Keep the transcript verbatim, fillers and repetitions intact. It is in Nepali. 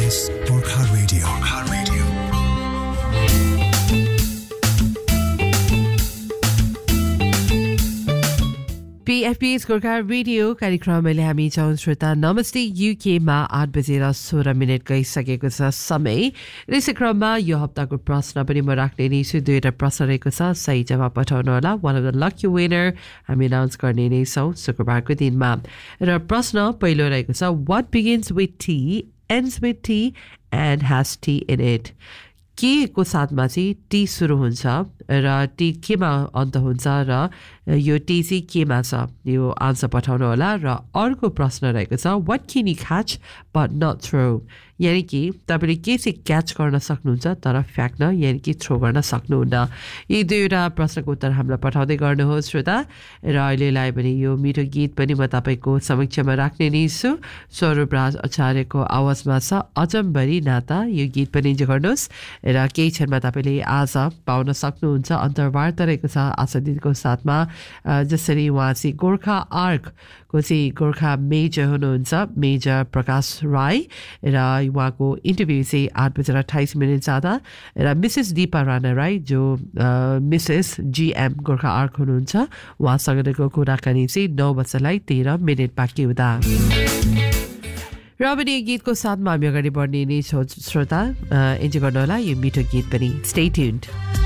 is Gorkha Radio. Gorkha Radio. P F P Gorkha Radio कार्यक्रमले हामी छौं श्रोता नमस्ते युके मा आठ बजेर सोह्र मिनेट गइसकेको छ समय यसै क्रममा यो हप्ताको प्रश्न पनि म राख्ने नै छु दुईटा प्रश्न रहेको छ सही जवाब पठाउनु होला one of the lucky winner हामी अनाउन्स गर्ने नै छौं शुक्रबारको दिनमा र प्रश्न पहिलो रहेको छ what begins with T ends with T and has T in it के को साथमा चाहिँ टी सुरु हुन्छ र टी केमा अन्त हुन्छ र यो टी चाहिँ केमा छ यो आन्सर पठाउनु होला र अर्को प्रश्न रहेको छ what can you catch but not throw यानी कि तपाईले के चाहिँ क्याच गर्न सक्नुहुन्छ तर फ्याक्न यानी कि थ्रो गर्न सक्नुहुन्न यी दुईवटा प्रश्नको उत्तर हामीलाई पठाउँदै गर्नुहोस् श्रोता र अहिलेलाई पनि यो मिठो गीत पनि म तपाईको समक्षमा राख्ने नै छु स्वरूप राज आचार्यको आवाजमा छ अचम्बरी नाता यो गीत पनि जोड्नुहोस् र केही क्षणमा तपाईले आज पाउन सक्नुहुन्छ अन्तर्वार्ता रहेको छ आशा दिदीको साथमा जसरी उहाँ चाहिँ गोर्खा आर्क को चाहिँ गोर्खा मेजर हुनुहुन्छ मेजर प्रकाश राई र उहाँको इन्टरभ्यू चाहिँ आठ बजेर अट्ठाइस मिनट जाँदा र मिसेस दीपा राणा राई जो मिसेस जीएम गोर्खा आर्क हुनुहुन्छ उहाँसँगको कुराकानी चाहिँ नौ बजेलाई तेह्र मिनट बाँकी हुँदा र पनि गीतको साथमा हामी अगाडि बढ्ने नै छौँ श्रोता इन्जोय गर्नु होला यो मिठो गीत पनि स्टे ट्युन्ड